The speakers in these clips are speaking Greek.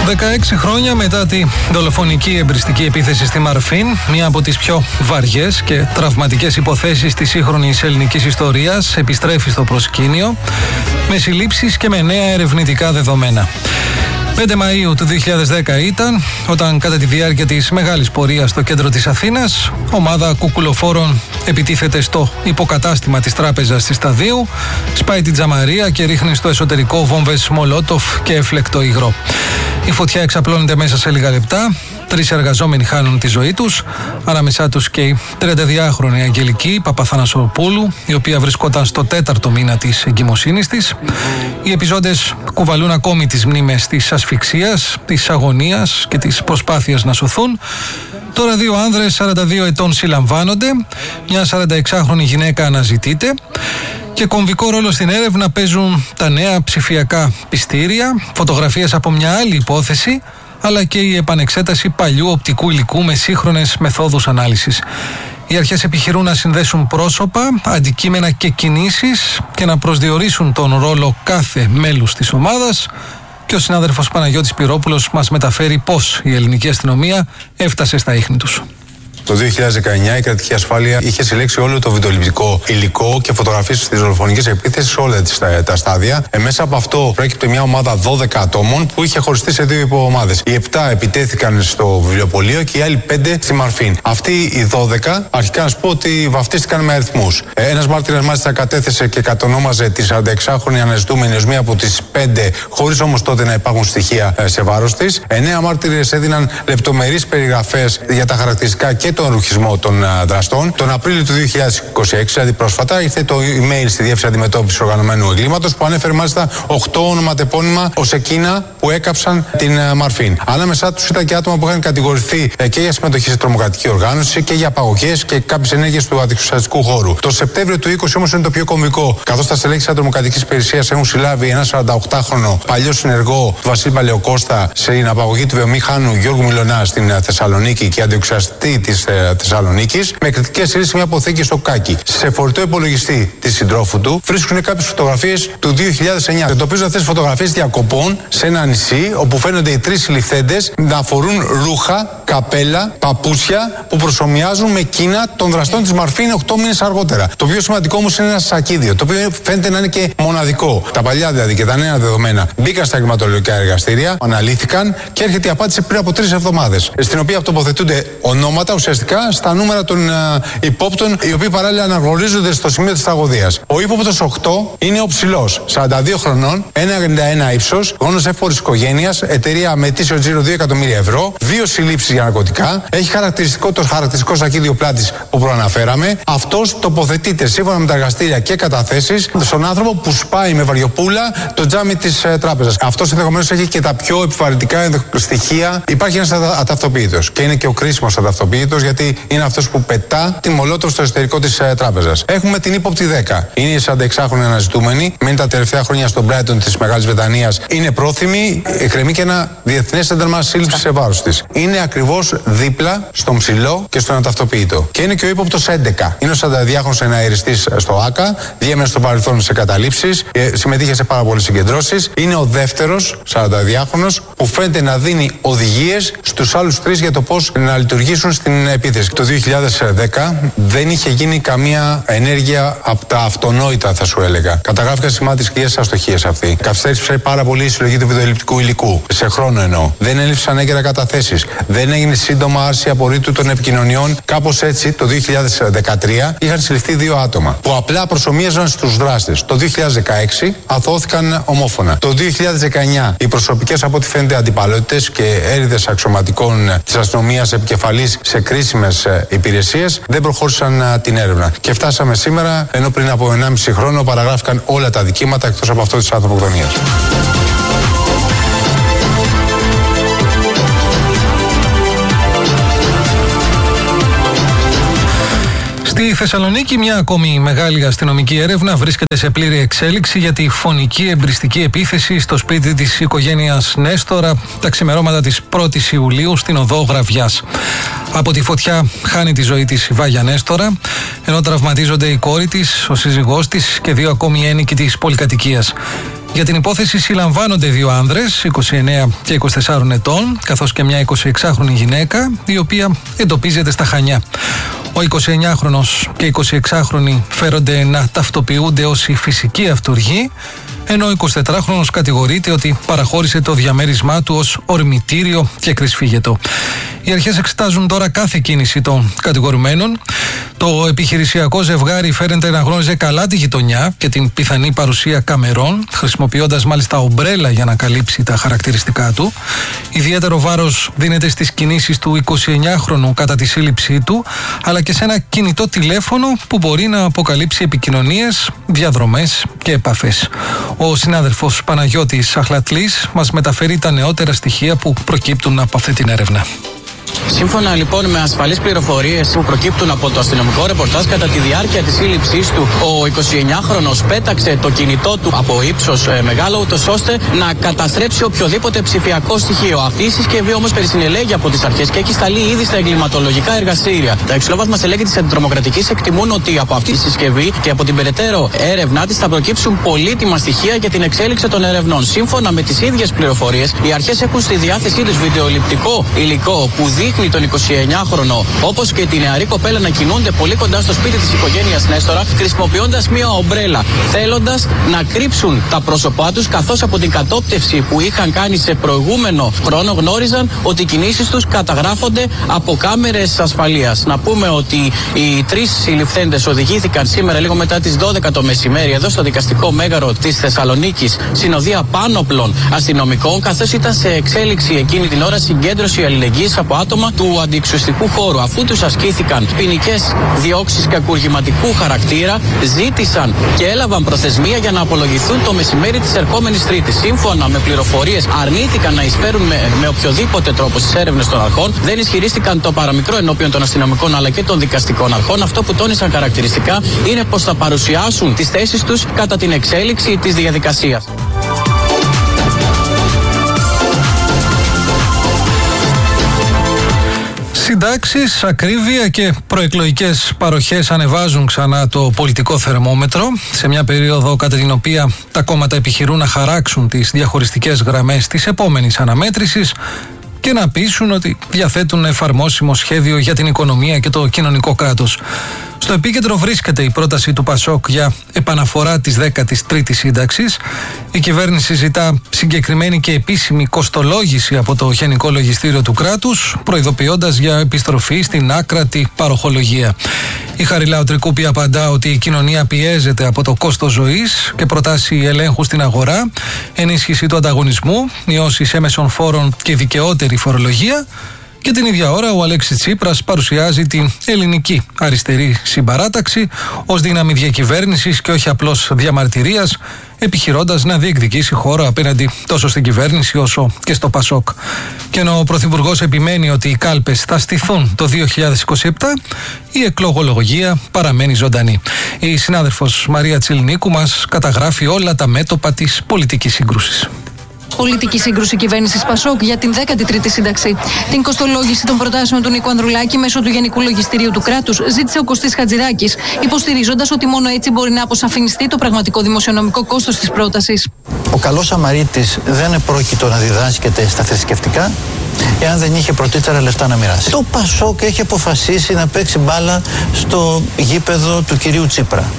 16 χρόνια μετά τη δολοφονική εμπριστική επίθεση στη Μαρφίν, μία από τις πιο βαριές και τραυματικές υποθέσεις της σύγχρονης ελληνικής ιστορίας επιστρέφει στο προσκήνιο με συλλήψεις και με νέα ερευνητικά δεδομένα. 5 Μαΐου του 2010 ήταν όταν κατά τη διάρκεια της μεγάλης πορείας στο κέντρο της Αθήνας, ομάδα κουκουλοφόρων επιτίθεται στο υποκατάστημα της τράπεζας της Σταδίου, σπάει την τζαμαρία και ρίχνει στο εσωτερικό βόμβες μολότοφ και έφλεκτο υγρό. Η φωτιά εξαπλώνεται μέσα σε λίγα λεπτά. 3 εργαζόμενοι χάνουν τη ζωή τους, ανάμεσά τους και η 32χρονη Αγγελική Παπαθανασοπούλου, η οποία βρισκόταν στο 4ο μήνα της εγκυμοσύνης της. Οι επιζώντες κουβαλούν ακόμη τις μνήμες της ασφυξίας, της αγωνίας και της προσπάθειας να σωθούν. Τώρα 2 άνδρες 42 ετών συλλαμβάνονται, μια 46χρονη γυναίκα αναζητείται. Και κομβικό ρόλο στην έρευνα παίζουν τα νέα ψηφιακά πιστήρια, φωτογραφίες από μια άλλη υπόθεση, αλλά και η επανεξέταση παλιού οπτικού υλικού με σύγχρονες μεθόδους ανάλυσης. Οι αρχές επιχειρούν να συνδέσουν πρόσωπα, αντικείμενα και κινήσεις και να προσδιορίσουν τον ρόλο κάθε μέλους της ομάδας. Και ο συνάδελφος Παναγιώτης Πυρόπουλος μας μεταφέρει πώς η ελληνική αστυνομία έφτασε στα ίχνη τους. Το 2019 η κρατική ασφάλεια είχε συλλέξει όλο το βιντεοληπτικό υλικό και φωτογραφίες της δολοφονικής επίθεσης σε όλα τα στάδια. Μέσα από αυτό προέκυπτε μια ομάδα 12 ατόμων που είχε χωριστεί σε 2 υποομάδες. Οι 7 επιτέθηκαν στο βιβλιοπωλείο και οι άλλοι 5 στη Μαρφίν. Αυτοί οι 12, αρχικά να σου πω ότι βαφτίστηκαν με αριθμούς. Ένας μάρτυρας μάλιστα κατέθεσε και κατονόμαζε τη 46χρονη αναζητούμενη ως μία από τις 5, χωρίς όμως τότε να υπάρχουν στοιχεία σε βάρος της. 9 μάρτυρες έδιναν λεπτομερείς περιγραφές για τα χαρακτηριστικά και τον ρουχισμό των δραστών. Τον Απρίλιο του 2026, δηλαδή πρόσφατα, ήρθε το email στη Διεύθυνση Αντιμετώπισης Οργανωμένου Εγκλήματος που ανέφερε μάλιστα 8 ονοματεπώνυμα ως εκείνα που έκαψαν την Μαρφίν. Ανάμεσά τους ήταν και άτομα που είχαν κατηγορηθεί και για συμμετοχή σε τρομοκρατική οργάνωση και για απαγωγές και κάποιες ενέργειες του αντιξουσιαστικού χώρου. Το Σεπτέμβριο του 20 όμως είναι το πιο κομβικό. Καθώς τα στελέχη της τρομοκρατικής υπηρεσίας έχουν συλλάβει ένα 48χρονο παλιό συνεργό του Βασίλη Παλαιοκώστα στην απαγωγή του βιομηχάνου Γιώργου Μιλωνά στην Θεσσαλονίκη και αντιξουσιαστή της Θεσσαλονίκης, με κριτικές σειρές σε μια αποθήκη στο Κάκι. Σε φορητό υπολογιστή της συντρόφου του βρίσκουν κάποιες φωτογραφίες του 2009. Εντοπίζουν αυτές τις φωτογραφίες διακοπών σε ένα νησί όπου φαίνονται οι 3 συλληφθέντες να φορούν ρούχα, καπέλα, παπούτσια που προσομοιάζουν με εκείνα των δραστών της Μαρφίν 8 μήνες αργότερα. Το πιο σημαντικό όμως είναι ένα σακίδιο, το οποίο φαίνεται να είναι και μοναδικό. Τα παλιά δηλαδή και τα νέα δεδομένα μπήκαν στα εγκληματολογικά εργαστήρια, αναλύθηκαν και έρχεται η απάντηση πριν από 3 εβδομάδες. Στην οποία τοποθετούνται ονόματα ουσιαστικά στα νούμερα των υπόπτων, οι οποίοι παράλληλα αναγνωρίζονται στο σημείο της τραγωδίας. Ο ύποπτος 8 είναι ο ψηλός, 42 χρονών, 1,91 ύψος, γόνος εύπορης οικογένειας, εταιρεία με ετήσιο τζίρο 2 εκατομμύρια ευρώ, 2 συλλήψεις για ναρκωτικά, έχει το χαρακτηριστικό σακίδιο πλάτης που προαναφέραμε. Αυτός τοποθετείται σύμφωνα με τα εργαστήρια και καταθέσεις στον άνθρωπο που σπάει με βαριοπούλα το τζάμι της τράπεζας. Αυτός ενδεχομένως έχει και τα πιο επιβαρυντικά στοιχεία. Υπάρχει ένας αταυτοποιητός και είναι και ο κρίσιμος αταυτοποιητός γιατί είναι αυτός που πετά τη μολότοφ στο εσωτερικό της τράπεζας. Έχουμε την ύποπτη 10. Είναι η 46χρονη αναζητούμενη. Μένει τα τελευταία χρόνια στον Brighton της Μεγάλης Βρετανίας. Είναι πρόθυμη. Εκκρεμεί και ένα διεθνές ένταλμα σύλληψης σε βάρος της. Είναι ακριβώς δίπλα στον ψηλό και στον αταυτοποιητό. Και είναι και ο ύποπτος 11. Είναι ο 42χρονος εναεριστής στο ΆΚΑ. Διέμενε στο παρελθόν σε καταλήψεις. Συμμετείχε σε πάρα πολλές συγκεντρώσεις. Είναι ο δεύτερος 42χρονος που φαίνεται να δίνει οδηγίες στους άλλους 3 για το πώς να λειτουργήσουν στην επίθεση. Το 2010 δεν είχε γίνει καμία ενέργεια από τα αυτονόητα, θα σου έλεγα. Καταγράφηκαν σημάδια σκληρές αστοχίες αυτή. Καθυστέρησε πάρα πολύ η συλλογή του βιντεοληπτικού υλικού. Σε χρόνο εννοώ. Δεν έλειψαν έγκαιρα καταθέσεις. Δεν έγινε σύντομα άρση απορρίτου των επικοινωνιών. Κάπως έτσι, το 2013 είχαν συλληφθεί 2 άτομα που απλά προσομοίαζαν στους δράστες. Το 2016 αθωώθηκαν ομόφωνα. Το 2019 οι προσωπικές από ό,τι φαίνεται αντιπαλότητες και έρηδες αξιωματικών της αστυνομίας επικεφαλής σε κρίσιμες υπηρεσίες δεν προχώρησαν την έρευνα. Και φτάσαμε σήμερα, ενώ πριν από 1,5 χρόνο παραγράφηκαν όλα τα δικήματα εκτός από αυτό της ανθρωποκτονίας. Στη Θεσσαλονίκη μια ακόμη μεγάλη αστυνομική έρευνα βρίσκεται σε πλήρη εξέλιξη για τη φωνική εμπριστική επίθεση στο σπίτι της οικογένειας Νέστορα τα ξημερώματα της 1ης Ιουλίου στην οδό Γραβιάς. Από τη φωτιά χάνει τη ζωή της η Βάγια Νέστορα, ενώ τραυματίζονται η κόρη της, ο σύζυγός της και 2 ακόμη ένοικοι της πολυκατοικίας. Για την υπόθεση συλλαμβάνονται 2 άνδρες, 29 και 24 ετών, καθώς και μια 26χρονη γυναίκα, η οποία εντοπίζεται στα Χανιά. Ο 29χρονος και 26χρονοι φέρονται να ταυτοποιούνται ως η φυσική αυτουργοί, ενώ ο 24χρονος κατηγορείται ότι παραχώρησε το διαμέρισμά του ως ορμητήριο και κρυσφύγετο. Οι αρχές εξετάζουν τώρα κάθε κίνηση των κατηγορουμένων. Το επιχειρησιακό ζευγάρι φαίνεται να γνώριζε καλά τη γειτονιά και την πιθανή παρουσία καμερών, χρησιμοποιώντας μάλιστα ομπρέλα για να καλύψει τα χαρακτηριστικά του. Ιδιαίτερο βάρος δίνεται στις κινήσεις του 29χρονου κατά τη σύλληψή του, αλλά και σε ένα κινητό τηλέφωνο που μπορεί να αποκαλύψει επικοινωνίες, διαδρομές και επαφές. Ο συνάδελφος Παναγιώτης Αχλατλής μας μεταφέρει τα νεότερα στοιχεία που προκύπτουν από αυτή την έρευνα. Σύμφωνα λοιπόν με ασφαλείς πληροφορίες που προκύπτουν από το αστυνομικό ρεπορτάζ, κατά τη διάρκεια της σύλληψής του, ο 29χρονος πέταξε το κινητό του από ύψος μεγάλο, ούτως ώστε να καταστρέψει οποιοδήποτε ψηφιακό στοιχείο. Αυτή η συσκευή όμως περισυνελέγει από τις αρχές και έχει σταλεί ήδη στα εγκληματολογικά εργαστήρια. Τα υψηλόβαθμα στελέχη της αντιτρομοκρατικής εκτιμούν ότι από αυτή τη συσκευή και από την περαιτέρω έρευνά της θα προκύψουν πολύτιμα στοιχεία για την εξέλιξη των ερευνών. Σύμφωνα με τις ίδιες πληροφορίες, οι αρχές έχουν στη διάθεσή τους βιντεοληπτικό υλικό που δείχνει τον 29χρονο όπως και τη νεαρή κοπέλα να κινούνται πολύ κοντά στο σπίτι της οικογένειας Νέστορα, χρησιμοποιώντας μία ομπρέλα, θέλοντας να κρύψουν τα πρόσωπά τους, καθώς από την κατόπτευση που είχαν κάνει σε προηγούμενο χρόνο γνώριζαν ότι οι κινήσεις τους καταγράφονται από κάμερες ασφαλείας. Να πούμε ότι οι 3 συλληφθέντες οδηγήθηκαν σήμερα λίγο μετά τις 12 το μεσημέρι εδώ στο δικαστικό μέγαρο της Θεσσαλονίκης, συνοδεία πάνωπλων αστυνομικών, καθώς ήταν σε εξέλιξη εκείνη την ώρα συγκέντρωση αλληλεγγύης από άτομα του αντιεξουσιστικού χώρου. Αφού τους ασκήθηκαν ποινικές διώξεις κακουργηματικού χαρακτήρα, ζήτησαν και έλαβαν προθεσμία για να απολογηθούν το μεσημέρι της ερχόμενης Τρίτης. Σύμφωνα με πληροφορίες, αρνήθηκαν να εισφέρουν με οποιοδήποτε τρόπο στις έρευνες των αρχών, δεν ισχυρίστηκαν το παραμικρό ενώπιον των αστυνομικών αλλά και των δικαστικών αρχών. Αυτό που τόνισαν χαρακτηριστικά είναι πως θα παρουσιάσουν τις θέσεις τους κατά την εξέλιξη της διαδικασίας. Συντάξεις, ακρίβεια και προεκλογικές παροχές ανεβάζουν ξανά το πολιτικό θερμόμετρο, σε μια περίοδο κατά την οποία τα κόμματα επιχειρούν να χαράξουν τις διαχωριστικές γραμμές της επόμενης αναμέτρησης και να πείσουν ότι διαθέτουν εφαρμόσιμο σχέδιο για την οικονομία και το κοινωνικό κράτος. Στο επίκεντρο βρίσκεται η πρόταση του ΠΑΣΟΚ για επαναφορά της 13ης σύνταξης. Η κυβέρνηση ζητά συγκεκριμένη και επίσημη κοστολόγηση από το Γενικό Λογιστήριο του κράτους, προειδοποιώντας για επιστροφή στην άκρατη παροχολογία. Η Χαριλάου Τρικούπη απαντά ότι η κοινωνία πιέζεται από το κόστος ζωής και προτάσει ελέγχου στην αγορά, ενίσχυση του ανταγωνισμού, μειώσεις έμεσων φόρων και δικαιότερη φορολογία. Και την ίδια ώρα ο Αλέξης Τσίπρας παρουσιάζει την ελληνική αριστερή συμπαράταξη ως δύναμη διακυβέρνησης και όχι απλώς διαμαρτυρίας, επιχειρώντας να διεκδικήσει χώρο απέναντι τόσο στην κυβέρνηση όσο και στο ΠΑΣΟΚ. Και ενώ ο Πρωθυπουργός επιμένει ότι οι κάλπες θα στηθούν το 2027, η εκλογολογία παραμένει ζωντανή. Η συνάδελφος Μαρία Τσιλνίκου μας καταγράφει όλα τα μέτωπα της πολιτικής σύγκρουσης. Πολιτική σύγκρουση κυβέρνησης ΠΑΣΟΚ για την 13η σύνταξη. Την κοστολόγηση των προτάσεων του Νίκου Ανδρουλάκη μέσω του Γενικού Λογιστηρίου του κράτους ζήτησε ο Κωστής Χατζηδάκης, υποστηρίζοντας ότι μόνο έτσι μπορεί να αποσαφινιστεί το πραγματικό δημοσιονομικό κόστος της πρότασης. Ο καλός Σαμαρίτης δεν επρόκειτο να διδάσκεται στα θρησκευτικά εάν δεν είχε πρωτήτερα λεφτά να μοιράσει. Το ΠΑΣΟΚ έχει αποφασίσει να παίξει μπάλα στο γήπεδο του κυρίου Τσίπρα.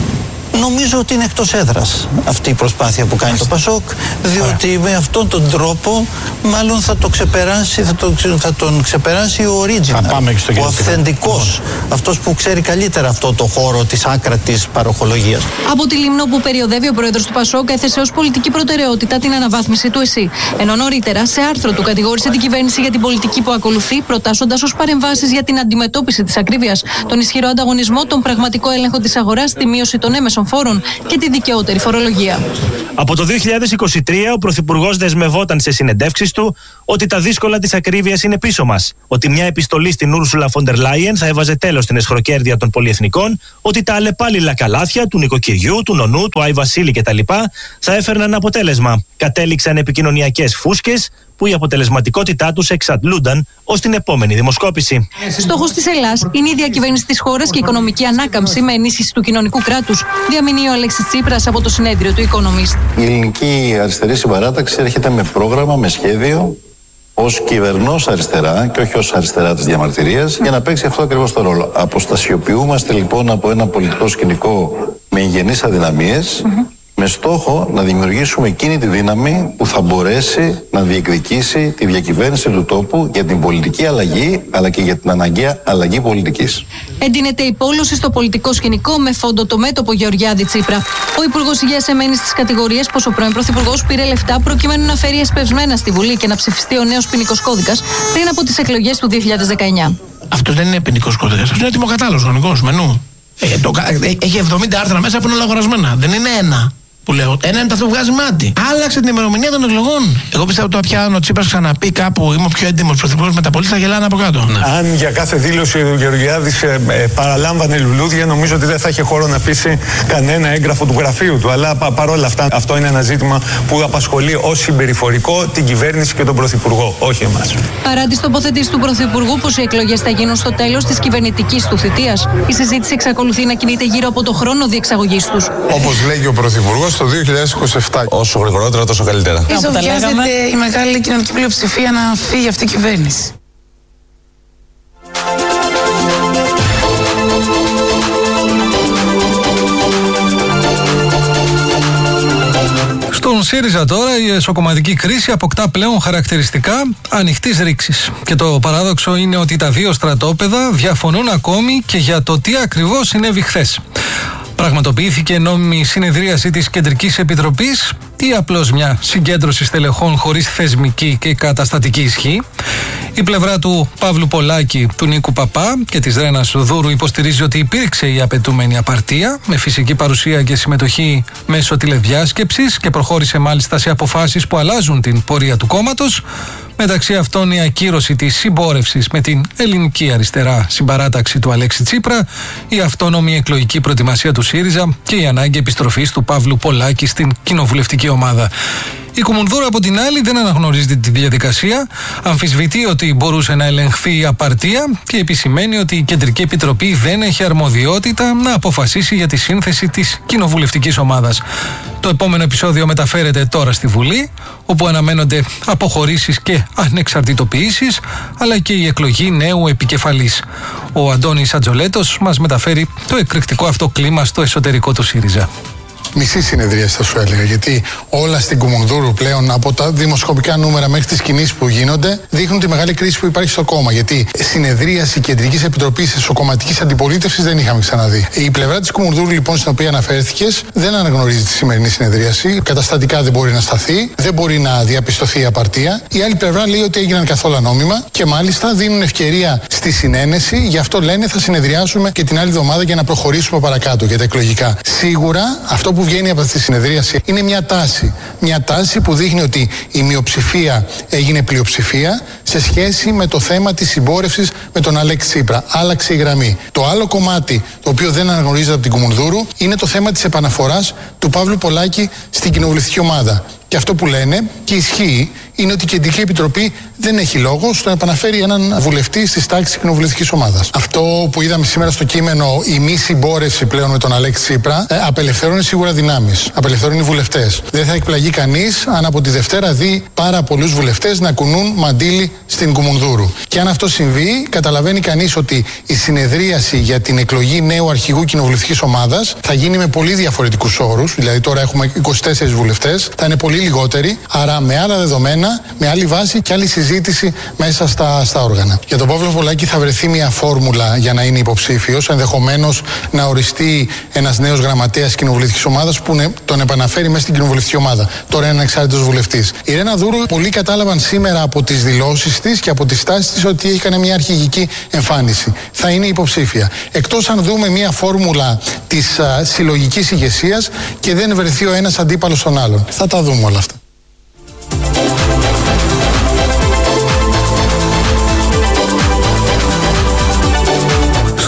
Νομίζω ότι είναι εκτός έδρας αυτή η προσπάθεια που κάνει το ΠΑΣΟΚ, διότι με αυτόν τον τρόπο μάλλον θα το ξεπεράσει, θα τον ξεπεράσει ο original, ο αυθεντικός, αυτός που ξέρει καλύτερα αυτό το χώρο της άκρατης παροχολογίας. Από τη Λίμνο που περιοδεύει ο πρόεδρος του ΠΑΣΟΚ έθεσε ως πολιτική προτεραιότητα την αναβάθμιση του ΕΣΥ. Ενώ νωρίτερα σε άρθρο του κατηγόρησε την κυβέρνηση για την πολιτική που ακολουθεί, προτάσσοντας ως παρεμβάσεις για την αντιμετώπιση της ακρίβειας, τον ισχυρό ανταγωνισμό, τον πραγματικό έλεγχο της αγοράς, τη μείωση των έμεσων φόρων και τη δικαιότερη φορολογία. Από το 2023 ο Πρωθυπουργός δεσμευόταν σε συνεντεύξεις του ότι τα δύσκολα της ακρίβειας είναι πίσω μας, ότι μια επιστολή στην Ούρσουλα φον ντερ Λάιεν θα έβαζε τέλος στην εσχροκέρδεια των πολυεθνικών, ότι τα αλλεπάλληλα καλάθια του νοικοκυριού, του νονού, του Άι Βασίλη κτλ. Θα έφερναν αποτέλεσμα. Κατέληξαν επικοινωνιακές φούσκες που η αποτελεσματικότητά τους εξαντλούνταν ως την επόμενη δημοσκόπηση. Στόχος της Ελλάς είναι η διακυβέρνηση της χώρας και η οικονομική ανάκαμψη με ενίσχυση του κοινωνικού κράτους, διαμηνύει ο Αλέξης Τσίπρας από το συνέδριο του Economist. Η ελληνική αριστερή συμπαράταξη έρχεται με πρόγραμμα, με σχέδιο, ως κυβερνός αριστερά και όχι ως αριστερά της διαμαρτυρίας, για να παίξει αυτό ακριβώς το ρόλο. Αποστασιοποιούμαστε λοιπόν από ένα πολιτικό σκηνικό με εγγενείς αδυναμίες, με στόχο να δημιουργήσουμε εκείνη τη δύναμη που θα μπορέσει να διεκδικήσει τη διακυβέρνηση του τόπου για την πολιτική αλλαγή, αλλά και για την αναγκαία αλλαγή πολιτικής. Εντείνεται η πόλωση στο πολιτικό σκηνικό με φόντο το μέτωπο Γεωργιάδη Τσίπρα. Ο Υπουργός Υγείας εμένει στις κατηγορίες πως ο πρώην Πρωθυπουργός πήρε λεφτά προκειμένου να φέρει εσπευσμένα στη Βουλή και να ψηφιστεί ο νέος ποινικός κώδικας πριν από τις εκλογές του 2019. Αυτός δεν είναι ποινικός κώδικας. Αυτός είναι τιμοκατάλογος χρονικός μενού. Έχει 70 άρθρα μέσα που είναι αγορασμένα. Δεν είναι ένα. Που λέω, ένα είναι αυτό που βγάζει μάτι. Άλλαξε την ημερομηνία των εκλογών. Εγώ πιστεύω ότι πια ο Τσίπρας ξαναπεί κάπου είμαι ο πιο έντιμος πρωθυπουργός με τα πολίτες, θα γελάνε από κάτω. Αν για κάθε δήλωση ο Γεωργιάδης παραλάμβανε λουλούδια, νομίζω ότι δεν θα είχε χώρο να αφήσει κανένα έγγραφο του γραφείου του. Αλλά παρόλα αυτά, αυτό είναι ένα ζήτημα που απασχολεί ως συμπεριφορικό την κυβέρνηση και τον Πρωθυπουργό, όχι εμάς. Παρά τις τοποθετήσεις του Πρωθυπουργού πως οι εκλογές θα γίνουν στο τέλος της κυβερνητικής του θητείας, η συζήτηση εξακολουθεί να κινείται γύρω από το χρόνο διεξαγωγής τους. Όπως λέγει ο Πρωθυπουργός, το 2027. Όσο γρηγορότερα, τόσο καλύτερα. Ίσως βιάζεται η μεγάλη κοινωνική πλειοψηφία να φύγει αυτή η κυβέρνηση. Στον ΣΥΡΙΖΑ τώρα η εσωκομματική κρίση αποκτά πλέον χαρακτηριστικά ανοιχτής ρήξης. Και το παράδοξο είναι ότι τα δύο στρατόπεδα διαφωνούν ακόμη και για το τι ακριβώς συνέβη χθες. Πραγματοποιήθηκε νόμιμη συνεδρίαση της Κεντρικής Επιτροπής ή απλώς μια συγκέντρωση στελεχών χωρίς θεσμική και καταστατική ισχύ? Η πλευρά του Παύλου Πολάκη, του Νίκου Παπά και της Ρένας Δούρου υποστηρίζει ότι υπήρξε η απαιτούμενη απαρτία με φυσική παρουσία και συμμετοχή μέσω τηλεδιάσκεψης και προχώρησε μάλιστα σε αποφάσεις που αλλάζουν την πορεία του κόμματος. Μεταξύ αυτών η ακύρωση της συμπόρευσης με την ελληνική αριστερά συμπαράταξη του Αλέξη Τσίπρα, η αυτόνομη εκλογική προετοιμασία του ΣΥΡΙΖΑ και η ανάγκη επιστροφής του Παύλου Πολάκη στην κοινοβουλευτική ομάδα. Η Κουμουνδούρα από την άλλη δεν αναγνωρίζει τη διαδικασία, αμφισβητεί ότι μπορούσε να ελεγχθεί η απαρτία και επισημαίνει ότι η Κεντρική Επιτροπή δεν έχει αρμοδιότητα να αποφασίσει για τη σύνθεση της κοινοβουλευτικής ομάδας. Το επόμενο επεισόδιο μεταφέρεται τώρα στη Βουλή, όπου αναμένονται αποχωρήσεις και ανεξαρτητοποιήσεις, αλλά και η εκλογή νέου επικεφαλής. Ο Αντώνης Ατζολέτος μας μεταφέρει το εκρηκτικό αυτό κλίμα στο εσωτερικό του ΣΥΡΙΖΑ. Μισή συνεδρία θα σου έλεγα, γιατί όλα στην Κουμουνδούρου πλέον από τα δημοσκοπικά νούμερα μέχρι τις κινήσεις που γίνονται δείχνουν τη μεγάλη κρίση που υπάρχει στο κόμμα. Γιατί συνεδρίαση Κεντρικής Επιτροπής εσωκομματικής αντιπολίτευσης δεν είχαμε ξαναδεί. Η πλευρά της Κουμουνδούρου, λοιπόν, στην οποία αναφέρθηκες, δεν αναγνωρίζει τη σημερινή συνεδρίαση. Καταστατικά δεν μπορεί να σταθεί, δεν μπορεί να διαπιστωθεί η απαρτία. Η άλλη πλευρά λέει ότι έγιναν καθόλου νόμιμα και μάλιστα δίνουν ευκαιρία στη συνένεση. Γι' αυτό λένε θα συνεδριάσουμε και την άλλη εβδομάδα για να προχωρήσουμε παρακάτω για τα εκλογικά. Σίγουρα αυτό που βγαίνει από αυτή τη συνεδρίαση είναι μια τάση. Μια τάση που δείχνει ότι η μειοψηφία έγινε πλειοψηφία σε σχέση με το θέμα της συμπόρευσης με τον Αλέξη Τσίπρα. Άλλαξε η γραμμή. Το άλλο κομμάτι, το οποίο δεν αναγνωρίζεται από την Κουμουνδούρου, είναι το θέμα της επαναφοράς του Παύλου Πολάκη στην κοινοβουλευτική ομάδα. Και αυτό που λένε και ισχύει είναι ότι η Κεντρική Επιτροπή δεν έχει λόγο στο να επαναφέρει έναν βουλευτή στις τάξεις της κοινοβουλευτικής ομάδας. Αυτό που είδαμε σήμερα στο κείμενο, η μη συμπόρευση πλέον με τον Αλέξη Τσίπρα, απελευθερώνει σίγουρα δυνάμεις. Απελευθερώνει βουλευτές. Δεν θα εκπλαγεί κανείς αν από τη Δευτέρα δει πάρα πολλούς βουλευτές να κουνούν μαντίλι στην Κουμουνδούρου. Και αν αυτό συμβεί, καταλαβαίνει κανείς ότι η συνεδρίαση για την εκλογή νέου αρχηγού κοινοβουλευτικής ομάδας θα γίνει με πολύ διαφορετικούς όρους. Δηλαδή, τώρα έχουμε 24 βουλευτές, θα είναι πολύ λιγότεροι, άρα με άλλα δεδομένα, με άλλη βάση και άλλη συζήτηση μέσα στα όργανα. Για τον Παύλο Πολάκη θα βρεθεί μια φόρμουλα για να είναι υποψήφιος, ενδεχομένως να οριστεί ένας νέος γραμματέας κοινοβουλευτικής ομάδας που τον επαναφέρει μέσα στην κοινοβουλευτική ομάδα. Τώρα είναι ανεξάρτητος βουλευτής. Η Ρένα Δούρου, πολλοί κατάλαβαν σήμερα από τις δηλώσεις της και από τις τάσεις της ότι έκανε μια αρχηγική εμφάνιση. Θα είναι υποψήφια. Εκτός αν δούμε μια φόρμουλα της συλλογικής ηγεσίας και δεν βρεθεί ο ένας αντίπαλος στον άλλον. Θα τα δούμε όλα αυτά.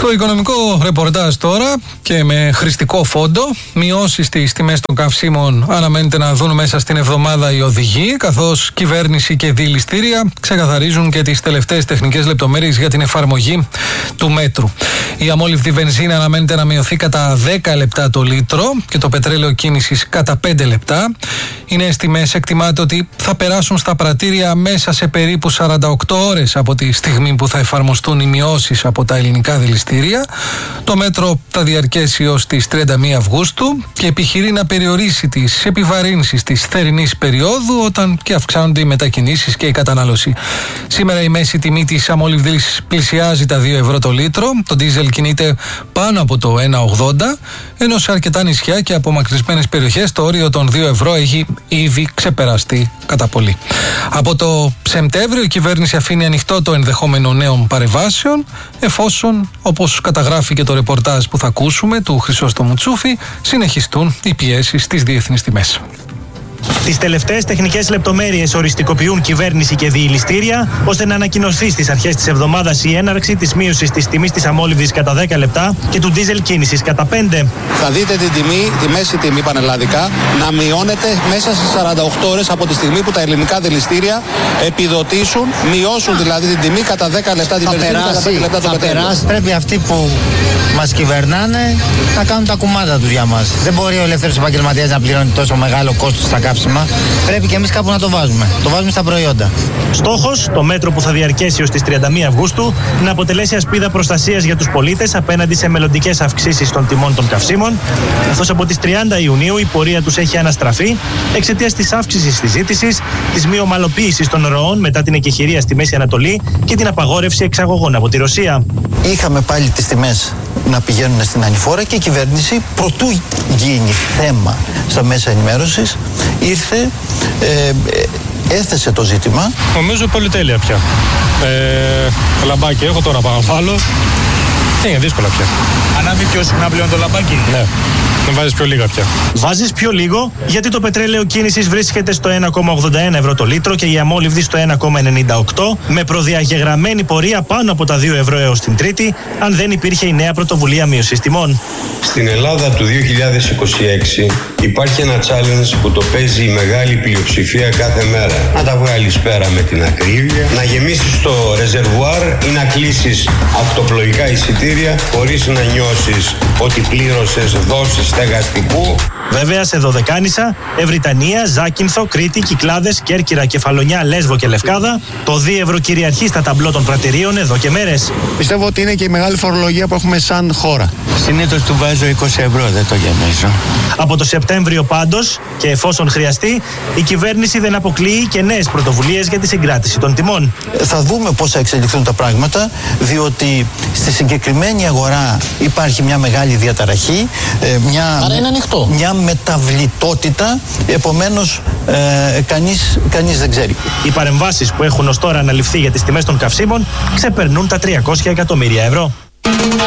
Στο οικονομικό ρεπορτάζ τώρα και με χρηστικό φόντο, μειώσεις στις τιμές των καυσίμων αναμένεται να δουν μέσα στην εβδομάδα οι οδηγοί, καθώς κυβέρνηση και διελιστήρια ξεκαθαρίζουν και τις τελευταίες τεχνικές λεπτομέρειες για την εφαρμογή του μέτρου. Η αμόλυβδη βενζίνα αναμένεται να μειωθεί κατά 10 λεπτά το λίτρο και το πετρέλαιο κίνησης κατά 5 λεπτά. Οι νέες τιμές εκτιμάται ότι θα περάσουν στα πρατήρια μέσα σε περίπου 48 ώρες από τη στιγμή που θα εφαρμοστούν οι μειώσεις από τα ελληνικά δηληστήρια. Το μέτρο θα διαρκέσει ως τις 31 Αυγούστου και επιχειρεί να περιορίσει τις επιβαρύνσεις της θερινής περίοδου όταν και αυξάνονται οι μετακινήσεις και η κατανάλωση. Σήμερα η μέση τιμή της αμόλυβδης πλησιάζει τα 2 ευρώ το λίτρο, το ντίζελ κινείται πάνω από το 1,80, ενώ σε αρκετά νησιά και απομακρυσμένες περιοχές το όριο των 2 ευρώ έχει ήδη ξεπεραστεί κατά πολύ. Από το Σεπτέμβριο η κυβέρνηση αφήνει ανοιχτό το ενδεχόμενο νέων παρεμβάσεων, εφόσον, όπως καταγράφει και το ρεπορτάζ που θα ακούσουμε του Χρυσόστομου Τσούφη, συνεχιστούν οι πιέσεις στις διεθνείς τιμές. Τις τελευταίες τεχνικές λεπτομέρειες οριστικοποιούν κυβέρνηση και διελιστήρια, ώστε να ανακοινωθεί στις αρχές της εβδομάδας η έναρξη της μείωσης της τιμής της αμόλυβδης κατά 10 λεπτά και του ντίζελ κίνησης κατά 5. Θα δείτε την τιμή, τη μέση τιμή πανελλαδικά, να μειώνεται μέσα στις 48 ώρες από τη στιγμή που τα ελληνικά δηληστήρια επιδοτήσουν, μειώσουν δηλαδή την τιμή κατά 10 λεπτά την βενζίνη, κατά 5 λεπτά το πετρέλαιο. Πρέπει αυτοί που μας κυβερνάνε να κάνουν τα κουμάντα τους για μας. Δεν μπορεί ο ελεύθερος επαγγελματίας να πληρώνει τόσο μεγάλο κόστος στα καύσιμα. Πρέπει και εμείς κάπου να το βάζουμε. Το βάζουμε στα προϊόντα. Στόχος, το μέτρο που θα διαρκέσει ως τις 31 Αυγούστου, να αποτελέσει ασπίδα προστασίας για τους πολίτες απέναντι σε μελλοντικές αυξήσεις των τιμών των καυσίμων, καθώς από τις 30 Ιουνίου η πορεία τους έχει αναστραφεί εξαιτίας της αύξησης της ζήτησης, της μη ομαλοποίησης των ροών μετά την εκεχηρία στη Μέση Ανατολή και την απαγόρευση εξαγωγών από τη Ρωσία. Είχαμε πάλι τις τιμές να πηγαίνουν στην ανηφόρα και η κυβέρνηση, προτού γίνει θέμα στα μέσα ενημέρωσης, ήρθε, έθεσε το ζήτημα. Νομίζω πολυτέλεια πια. Λαμπάκι έχω τώρα πάνω βάλω. Είναι δύσκολα πια. Ανάβει πιο συχνά πλέον το λαμπάκι. Ναι. Δεν βάζεις πιο λίγα πια. Βάζεις πιο λίγο γιατί το πετρέλαιο κίνησης βρίσκεται στο 1,81 ευρώ το λίτρο και η αμόλυβδη στο 1,98, με προδιαγεγραμμένη πορεία πάνω από τα 2 ευρώ έως την Τρίτη, αν δεν υπήρχε η νέα πρωτοβουλία μείωσης τιμών. Στην Ελλάδα του 2026 υπάρχει ένα challenge που το παίζει η μεγάλη πλειοψηφία κάθε μέρα. Να τα βγάλεις πέρα με την ακρίβεια, να γεμίσεις το ρεζερβουάρ ή να κλείσεις αυτοπλοϊκά εισιτήρια χωρίς να νιώσεις ότι πλήρωσες δόσεις στεγαστικού. Βέβαια σε Δωδεκάνησα, Ευρυτανία, Ζάκυνθο, Κρήτη, Κυκλάδες, Κέρκυρα, Κεφαλονιά, Λέσβο και Λευκάδα, το 2 ευρώ κυριαρχεί στα ταμπλό των πρατηρίων εδώ και μέρες. Πιστεύω ότι είναι και η μεγάλη φορολογία που έχουμε σαν χώρα. Συνήθως του βάζω 20 ευρώ, δεν το γεμίζω. Από το Σεπτέμβριο πάντως, και εφόσον χρειαστεί, η κυβέρνηση δεν αποκλείει και νέες πρωτοβουλίες για τη συγκράτηση των τιμών. Θα δούμε πώς θα εξελιχθούν τα πράγματα, διότι στη συγκεκριμένη αγορά υπάρχει μια μεγάλη διαταραχή, μια μεταβλητότητα, επομένως κανείς δεν ξέρει. Οι παρεμβάσεις που έχουν ως τώρα αναλυφθεί για τις τιμές των καυσίμων ξεπερνούν τα 300 εκατομμύρια ευρώ.